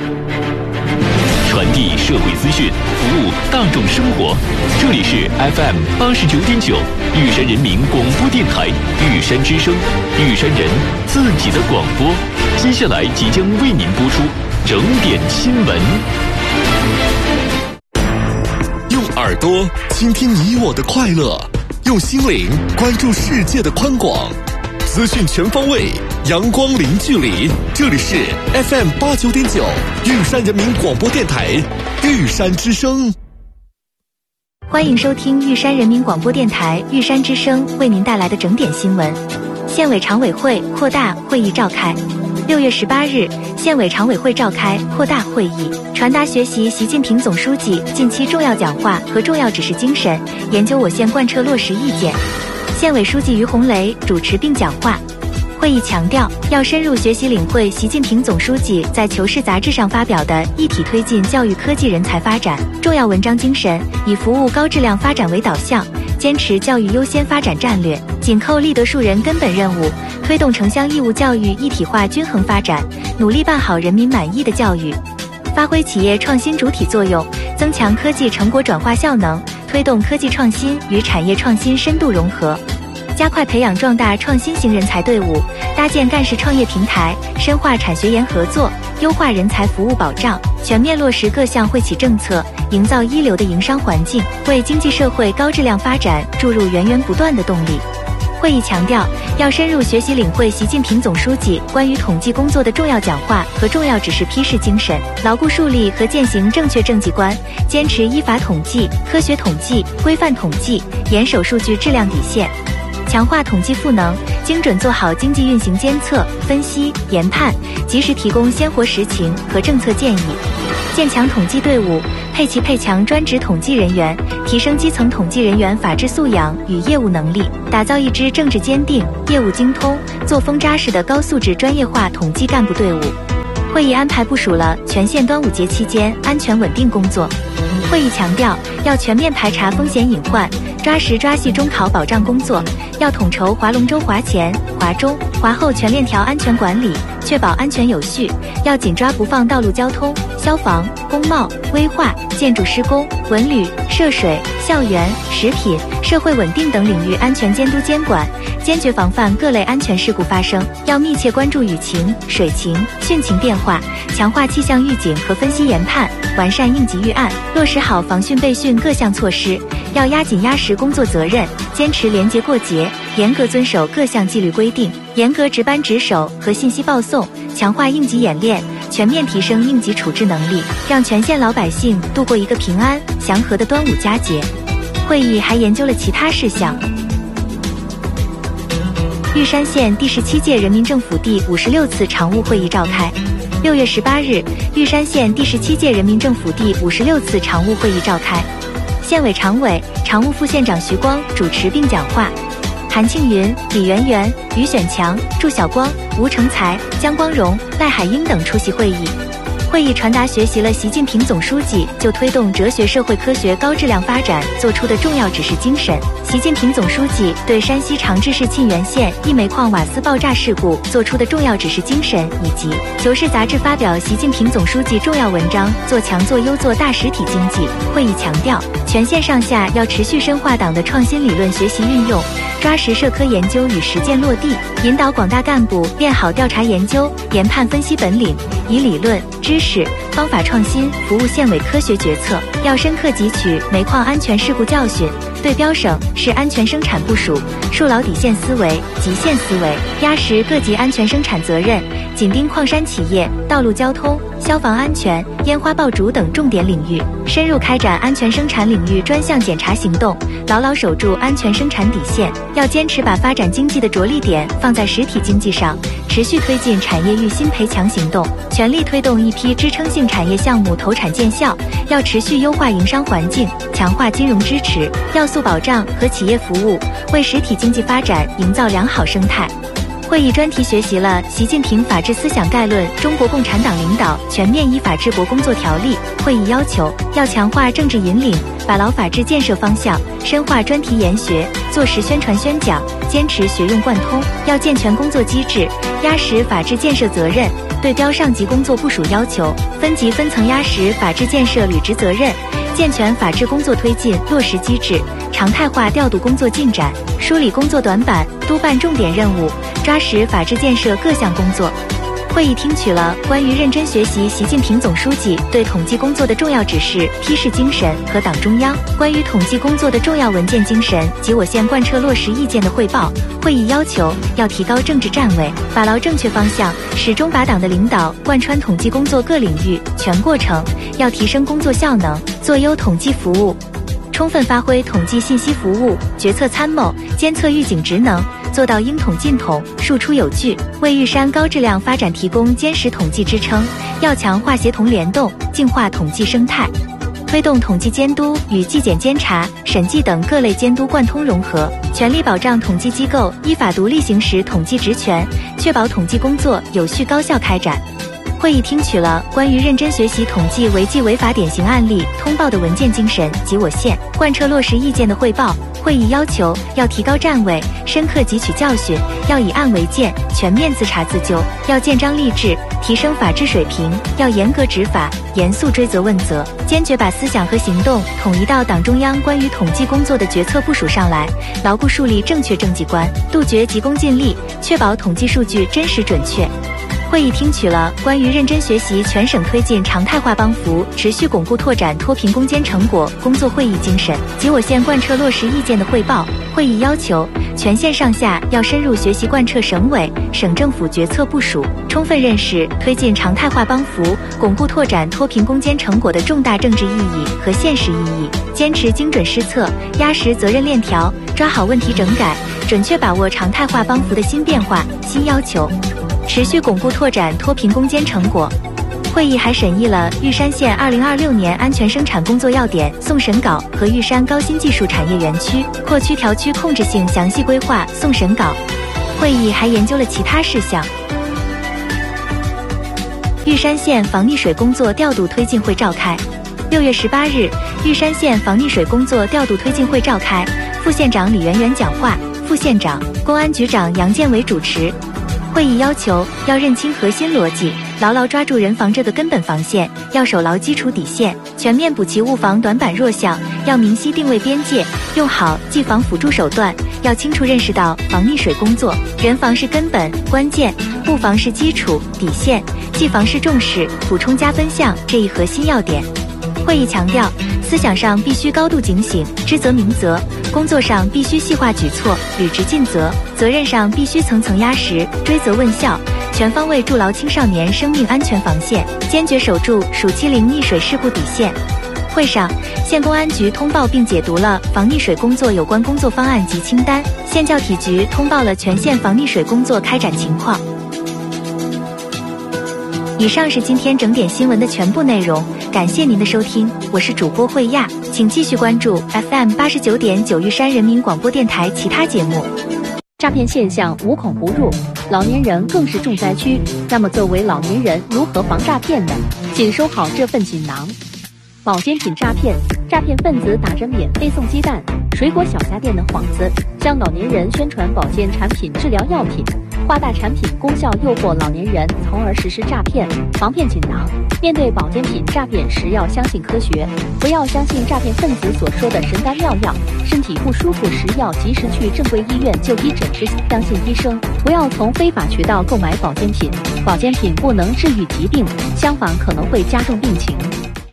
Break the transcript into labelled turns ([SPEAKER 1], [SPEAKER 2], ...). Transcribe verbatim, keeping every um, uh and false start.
[SPEAKER 1] 传递社会资讯，服务大众生活。这里是 F M 八十九点九，玉山人民广播电台玉山之声，玉山人自己的广播。接下来即将为您播出整点新闻。
[SPEAKER 2] 用耳朵倾听你我的快乐，用心灵关注世界的宽广。资讯全方位，阳光零距离。这里是 F M 八九点九，玉山人民广播电台玉山之声。
[SPEAKER 3] 欢迎收听玉山人民广播电台玉山之声为您带来的整点新闻。县委常委会扩大会议召开。六月十八日，县委常委会召开扩大会议，传达学习习近平总书记近期重要讲话和重要指示精神，研究我县贯彻落实意见。县委书记于红雷主持并讲话。会议强调，要深入学习领会习近平总书记在《求是》杂志上发表的一体推进教育科技人才发展重要文章精神，以服务高质量发展为导向，坚持教育优先发展战略，紧扣立德树人根本任务，推动城乡义务教育一体化均衡发展，努力办好人民满意的教育，发挥企业创新主体作用，增强科技成果转化效能，推动科技创新与产业创新深度融合，加快培养壮大创新型人才队伍，搭建干事创业平台，深化产学研合作，优化人才服务保障，全面落实各项惠企政策，营造一流的营商环境，为经济社会高质量发展注入源源不断的动力。会议强调，要深入学习领会习近平总书记关于统计工作的重要讲话和重要指示批示精神，牢固树立和践行正确政绩观，坚持依法统计、科学统计、规范统计，严守数据质量底线，强化统计赋能，精准做好经济运行监测、分析、研判，及时提供鲜活实情和政策建议，建强统计队伍，配齐配强专职统计人员，提升基层统计人员法治素养与业务能力，打造一支政治坚定、业务精通、作风扎实的高素质专业化统计干部队伍。会议安排部署了全县端午节期间安全稳定工作。会议强调，要全面排查风险隐患，抓实抓细中考保障工作，要统筹划龙舟、划前、划中、划后全链条安全管理，确保安全有序，要紧抓不放道路交通、消防、工贸、危化、建筑施工、文旅、涉水、校园、食品、社会稳定等领域安全监督监管，坚决防范各类安全事故发生，要密切关注雨情、水情、汛情变化，强化气象预警和分析研判，完善应急预案，落实好防汛备汛各项措施，要压紧压实工作责任，坚持廉洁过节，严格遵守各项纪律规定，严格值班值守和信息报送，强化应急演练，全面提升应急处置能力，让全县老百姓度过一个平安祥和的端午佳节。会议还研究了其他事项。玉山县第十七届人民政府第五十六次常务会议召开。六月十八日，玉山县第十七届人民政府第五十六次常务会议召开。县委常委、常务副县长徐光主持并讲话，韩庆云、李媛媛、于选强、祝晓光、吴成才、姜光荣、赖海英等出席会议。会议传达学习了习近平总书记就推动哲学社会科学高质量发展作出的重要指示精神，习近平总书记对山西长治市沁源县一煤矿瓦斯爆炸事故作出的重要指示精神，以及《求是》杂志发表习近平总书记重要文章做强做优做大实体经济。会议强调，全县上下要持续深化党的创新理论学习运用，抓实社科研究与实践落地，引导广大干部练好调查研究、研判分析本领，以理论、知识、方法创新服务县委科学决策。要深刻汲取煤矿安全事故教训，对标省市安全生产部署，树牢底线思维、极限思维，压实各级安全生产责任，紧盯矿山企业、道路交通、消防安全、烟花爆竹等重点领域，深入开展安全生产领域专项检查行动，牢牢守住安全生产底线。要坚持把发展经济的着力点放在实体经济上，持续推进产业育新培强行动，全力推动一批支撑性产业项目投产见效。要持续优化营商环境，强化金融支持，要素保障和企业服务，为实体经济发展营造良好生态。会议专题学习了《习近平法治思想概论》《中国共产党领导全面依法治国工作条例》。会议要求，要强化政治引领， 把牢法治建设方向，深化专题研学，做实宣传宣讲，坚持学用贯通。要健全工作机制，压实法治建设责任，对标上级工作部署要求，分级分层压实法治建设履职责任，健全法治工作推进落实机制，常态化调度工作进展，梳理工作短板，督办重点任务，抓实法治建设各项工作。会议听取了关于认真学习习近平总书记对统计工作的重要指示、批示精神和党中央关于统计工作的重要文件精神及我县贯彻落实意见的汇报。会议要求要提高政治站位，把牢正确方向，始终把党的领导贯穿统计工作各领域全过程，要提升工作效能，做优统计服务，充分发挥统计信息服务、决策参谋、监测预警职能，做到应统尽统，输出有据，为玉山高质量发展提供坚实统计支撑。要强化协同联动，净化统计生态，推动统计监督与纪检监察、审计等各类监督贯通融合，全力保障统计机构依法独立行使统计职权，确保统计工作有序高效开展。会议听取了关于认真学习统计违纪违法典型案例通报的文件精神及我县贯彻落实意见的汇报。会议要求要提高站位，深刻汲取教训，要以案为鉴，全面自查自纠，要建章立制，提升法治水平，要严格执法，严肃追责问责，坚决把思想和行动统一到党中央关于统计工作的决策部署上来，牢固树立正确政绩观，杜绝急功近利，确保统计数据真实准确。会议听取了关于认真学习全省推进常态化帮扶、持续巩固拓展脱贫攻坚成果工作会议精神及我县贯彻落实意见的汇报。会议要求全县上下要深入学习贯彻省委、省政府决策部署，充分认识推进常态化帮扶、巩固拓展脱贫攻坚成果的重大政治意义和现实意义，坚持精准施策，压实责任链条，抓好问题整改，准确把握常态化帮扶的新变化、新要求，持续巩固拓展脱贫攻坚成果。会议还审议了玉山县二零二六年安全生产工作要点送审稿和玉山高新技术产业园区扩区调区控制性详细规划送审稿。会议还研究了其他事项。玉山县防溺水工作调度推进会召开。六月十八日，玉山县防溺水工作调度推进会召开，副县长李媛媛讲话，副县长、公安局长杨建伟主持。会议要求要认清核心逻辑，牢牢抓住人防这个根本防线，要守牢基础底线，全面补齐物防短板弱项，要明晰定位边界，用好技防辅助手段，要清楚认识到防溺水工作，人防是根本关键，物防是基础底线，技防是重视补充加分项这一核心要点。会议强调，思想上必须高度警醒，知责明责；工作上必须细化举措，履职尽责；责任上必须层层压实，追责问效，全方位筑牢青少年生命安全防线，坚决守住暑期零溺水事故底线。会上，县公安局通报并解读了防溺水工作有关工作方案及清单，县教体局通报了全县防溺水工作开展情况。以上是今天整点新闻的全部内容，感谢您的收听，我是主播慧亚，请继续关注 F M 八十九点九玉山人民广播电台其他节目。
[SPEAKER 4] 诈骗现象无孔不入，老年人更是重灾区。那么作为老年人如何防诈骗呢？请收好这份锦囊。保健品诈骗，诈骗分子打着免费送鸡蛋、水果小家电的幌子，向老年人宣传保健产品、治疗药品，夸大产品功效诱惑老年人，从而实施诈骗。防骗锦囊：面对保健品诈骗时要相信科学，不要相信诈骗分子所说的神丹妙药。身体不舒服时要及时去正规医院就医诊治，相信医生，不要从非法渠道购买保健品。保健品不能治愈疾病，相反可能会加重病情。